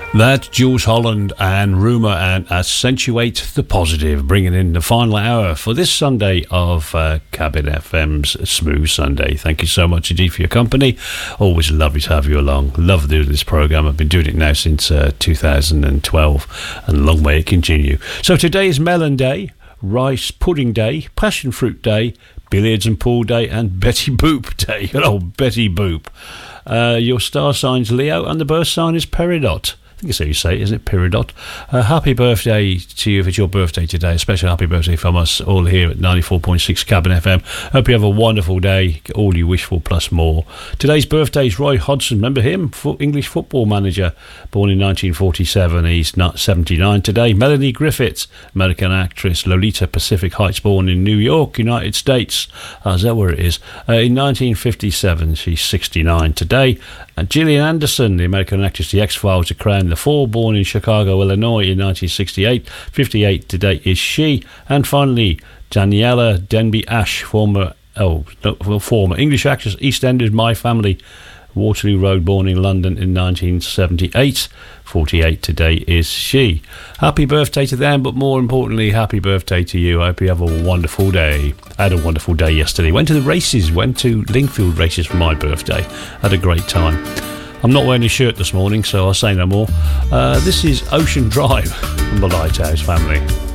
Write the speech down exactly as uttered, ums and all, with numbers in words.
That's Jules Holland and Rumour and Accentuate the Positive, bringing in the final hour for this Sunday of uh, Cabin F M's Smooth Sunday. Thank you so much indeed for your company. Always lovely to have you along. Love doing this programme. I've been doing it now since uh, two thousand twelve, and long may it continue. So today is Melon Day, Rice Pudding Day, Passion Fruit Day, Billiards and Pool Day, and Betty Boop Day. Good old Betty Boop. Uh, your star sign's Leo, and the birth sign is Peridot. I think it's how you say it, isn't it? Peridot. Uh, happy birthday to you if it's your birthday today. A special happy birthday from us all here at ninety-four point six Cabin F M. Hope you have a wonderful day. All you wish for plus more. Today's birthday is Roy Hodgson. Remember him? Fo- English football manager. Born in nineteen forty-seven. He's not seventy-nine today. Melanie Griffiths, American actress. Lolita Pacific Heights, born in New York, United States. Uh, is that where it is? Uh, in nineteen fifty-seven. She's sixty-nine today. And Gillian Anderson, the American actress, The X-Files, The Crown, The Fall, born in Chicago, Illinois in nineteen sixty-eight. fifty-eight today is she. And finally, Daniela Denby-Ash, former oh no, former English actress, EastEnders, My Family, Waterloo Road, born in London in nineteen seventy-eight. forty-eight today is she. Happy birthday to them, but more importantly, happy birthday to you. I hope you have a wonderful day. I had a wonderful day yesterday. Went to the races, went to Lingfield races for my birthday. Had a great time. I'm not wearing a shirt this morning, so I'll say no more. Uh, this is Ocean Drive from the Lighthouse Family.